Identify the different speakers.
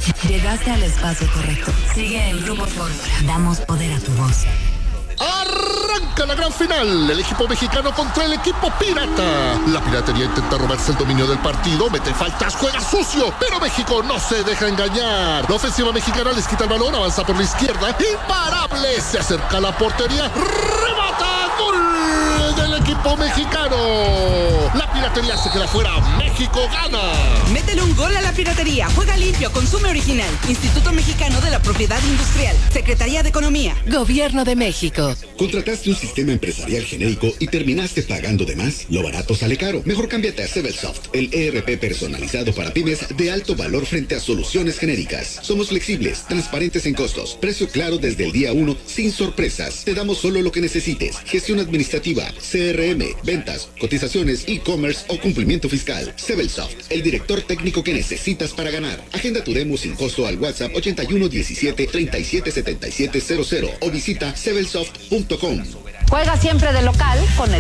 Speaker 1: Llegaste al espacio correcto. Sigue el Grupo Fórmula. Damos poder a tu voz.
Speaker 2: Arranca la gran final, el equipo mexicano contra el equipo pirata. La piratería intenta robarse el dominio del partido, mete faltas, juega sucio, pero México no se deja engañar. La ofensiva mexicana les quita el balón, avanza por la izquierda, imparable, se acerca a la portería, remata, gol del equipo mexicano. La piratería se queda fuera, México gana.
Speaker 3: Métele un gol a la piratería, juega limpio, consume original. Instituto Mexicano de la Propiedad Industrial, Secretaría de Economía,
Speaker 1: Gobierno de México.
Speaker 4: ¿Contrataste un sistema empresarial genérico y terminaste pagando de más? Lo barato sale caro. Mejor cámbiate a Sebelsoft, el ERP personalizado para pymes de alto valor frente a soluciones genéricas. Somos flexibles, transparentes en costos, precio claro desde el día 1, sin sorpresas. Te damos solo lo que necesites. Gestión administrativa, CRM, ventas, cotizaciones, e-commerce o cumplimiento fiscal. Sebelsoft, el director técnico que necesitas para ganar. Agenda tu demo sin costo al WhatsApp 81 17 37 77 00 o visita sebelsoft.com.
Speaker 5: Juega siempre de local con el